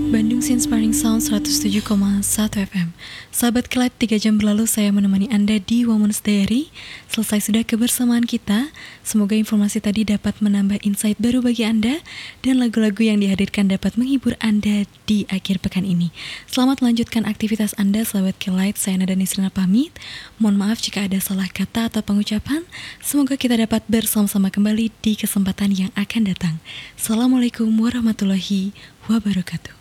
Bandung Inspiring Sound 107,1 FM. Sahabat Kelab, 3 jam berlalu saya menemani Anda di Women's Diary. Selesai sudah kebersamaan kita. Semoga informasi tadi dapat menambah insight baru bagi Anda dan lagu-lagu yang dihadirkan dapat menghibur Anda di akhir pekan ini. Selamat melanjutkan aktivitas Anda, sahabat Kelab. Saya Nada Nisrina pamit. Mohon maaf jika ada salah kata atau pengucapan. Semoga kita dapat bersama-sama kembali di kesempatan yang akan datang. Assalamualaikum warahmatullahi wabarakatuh.